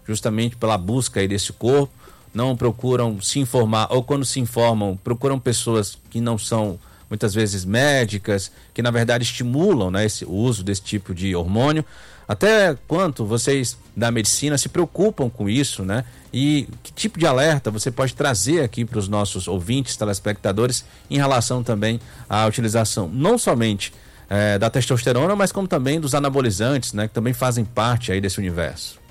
justamente pela busca aí desse corpo, não procuram se informar, ou quando se informam, procuram pessoas que não são muitas vezes médicas, que na verdade estimulam, né, o uso desse tipo de hormônio. Até quanto vocês da medicina se preocupam com isso, né? E que tipo de alerta você pode trazer aqui para os nossos ouvintes, telespectadores, em relação também à utilização não somente da testosterona, mas como também dos anabolizantes, né? Que também fazem parte aí desse universo.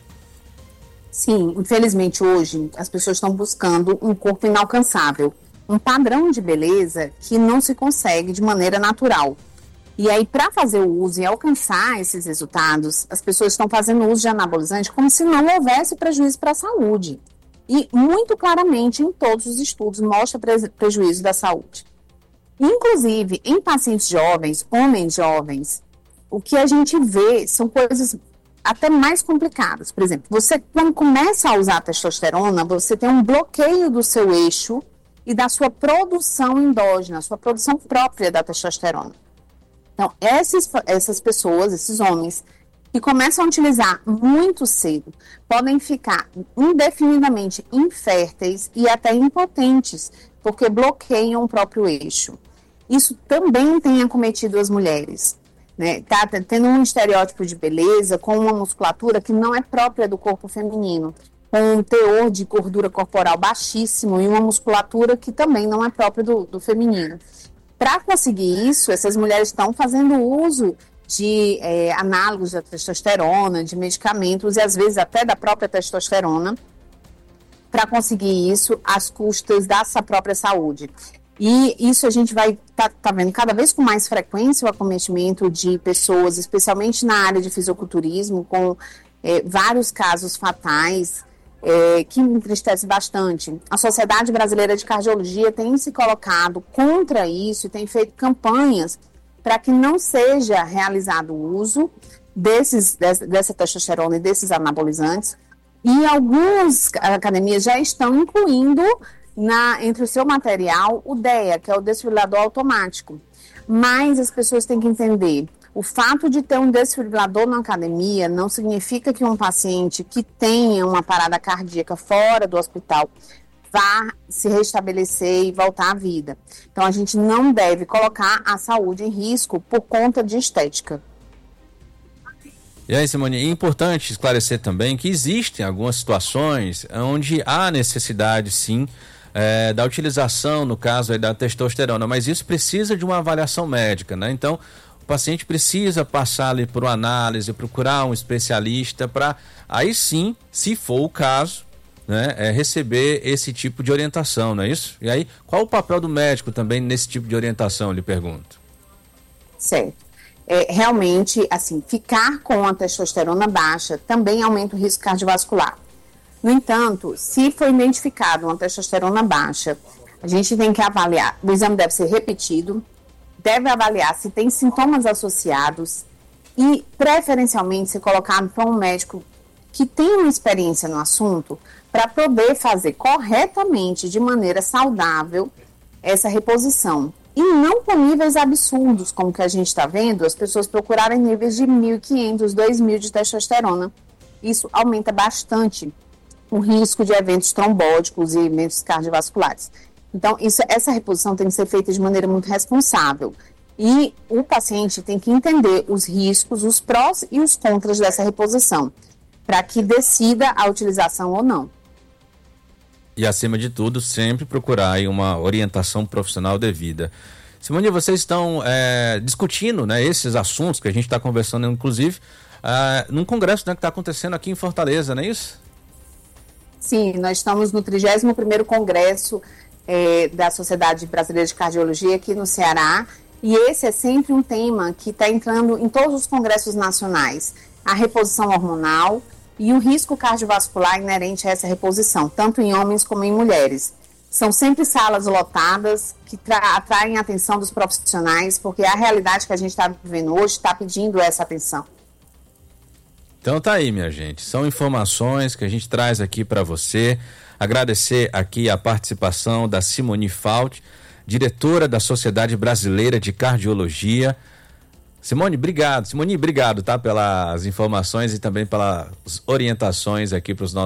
Sim, infelizmente hoje as pessoas estão buscando um corpo inalcançável, um padrão de beleza que não se consegue de maneira natural. E aí, para fazer o uso e alcançar esses resultados, as pessoas estão fazendo uso de anabolizante como se não houvesse prejuízo para a saúde. E muito claramente, em todos os estudos, mostra prejuízo da saúde. Inclusive, em pacientes jovens, homens jovens, o que a gente vê são coisas até mais complicadas. Por exemplo, você quando começa a usar a testosterona, você tem um bloqueio do seu eixo e da sua produção endógena, sua produção própria da testosterona. Então, essas pessoas, esses homens, que começam a utilizar muito cedo, podem ficar indefinidamente inférteis e até impotentes, porque bloqueiam o próprio eixo. Isso também tem acometido as mulheres, né? Tá tendo um estereótipo de beleza com uma musculatura que não é própria do corpo feminino, com um teor de gordura corporal baixíssimo e uma musculatura que também não é própria do feminino. Para conseguir isso, essas mulheres estão fazendo uso de análogos da testosterona, de medicamentos e às vezes até da própria testosterona, para conseguir isso às custas da sua própria saúde. E isso a gente vai tá vendo cada vez com mais frequência o acometimento de pessoas, especialmente na área de fisiculturismo, com vários casos fatais, que me entristece bastante. A Sociedade Brasileira de Cardiologia tem se colocado contra isso e tem feito campanhas para que não seja realizado o uso dessa testosterona e desses anabolizantes. E algumas academias já estão incluindo entre o seu material o DEA, que é o desfibrilador automático. Mas as pessoas têm que entender, o fato de ter um desfibrilador na academia não significa que um paciente que tenha uma parada cardíaca fora do hospital vá se restabelecer e voltar à vida. Então, a gente não deve colocar a saúde em risco por conta de estética. E aí, Simone, é importante esclarecer também que existem algumas situações onde há necessidade, sim, da utilização, no caso aí, da testosterona, mas isso precisa de uma avaliação médica, né? Então, o paciente precisa passar ali por uma análise, procurar um especialista para, aí sim, se for o caso, né, receber esse tipo de orientação, não é isso? E aí, qual o papel do médico também nesse tipo de orientação, lhe pergunto? Certo. Realmente, assim, ficar com a testosterona baixa também aumenta o risco cardiovascular. No entanto, se for identificado uma testosterona baixa, a gente tem que avaliar, o exame deve ser repetido, deve avaliar se tem sintomas associados e, preferencialmente, ser colocado para um médico que tenha uma experiência no assunto para poder fazer corretamente, de maneira saudável, essa reposição. E não com níveis absurdos, como que a gente está vendo, as pessoas procurarem níveis de 1.500, 2.000 de testosterona. Isso aumenta bastante o risco de eventos trombóticos e eventos cardiovasculares. Então, essa reposição tem que ser feita de maneira muito responsável. E o paciente tem que entender os riscos, os prós e os contras dessa reposição, para que decida a utilização ou não. E, acima de tudo, sempre procurar aí uma orientação profissional devida. Simone, vocês estão discutindo, né, esses assuntos que a gente está conversando, inclusive, num congresso, né, que está acontecendo aqui em Fortaleza, não é isso? Sim, nós estamos no 31º Congresso da Sociedade Brasileira de Cardiologia aqui no Ceará, e esse é sempre um tema que está entrando em todos os congressos nacionais, a reposição hormonal e o risco cardiovascular inerente a essa reposição, tanto em homens como em mulheres. São sempre salas lotadas que atraem a atenção dos profissionais, porque a realidade que a gente está vivendo hoje está pedindo essa atenção. Então tá aí, minha gente, são informações que a gente traz aqui para você. Agradecer aqui a participação da Simone Fauti, diretora da Sociedade Brasileira de Cardiologia. Simone, obrigado, tá, pelas informações e também pelas orientações aqui para os nossos